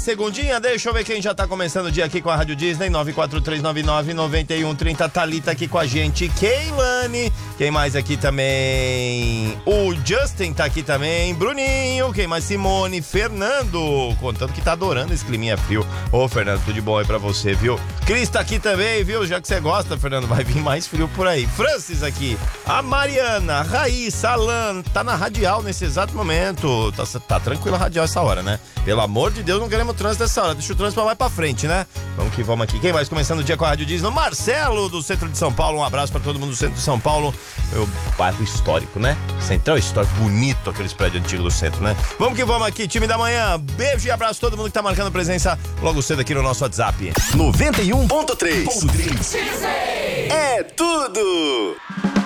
segundinha, deixa eu ver quem já tá começando o dia aqui com a Rádio Disney, 943999130. Thalita aqui com a gente, Keilane, quem mais aqui também? O Justin tá aqui também, Bruninho, quem mais? Simone, Fernando, contando que tá adorando esse climinha frio. Ô, Fernando, tudo de bom aí pra você, viu? Cris tá aqui também, viu? Já que você gosta, Fernando, vai vir mais frio por aí. Francis aqui, a Mariana, a Raíssa, Alan, tá na radial nesse exato momento. Tá tranquilo a radial essa hora, né? Pelo amor de Deus, não queremos trânsito essa hora. Deixa o trânsito mais pra frente, né? Vamos que vamos aqui. Quem mais começando o dia com a Rádio Disney? Marcelo, do centro de São Paulo. Um abraço pra todo mundo do centro de São Paulo. Meu bairro histórico, né? Central histórico, bonito aqueles prédios antigos do centro, né? Vamos que vamos aqui, time da manhã. Beijo e abraço a todo mundo que tá marcando presença logo cedo aqui no nosso WhatsApp. 91.3 É tudo!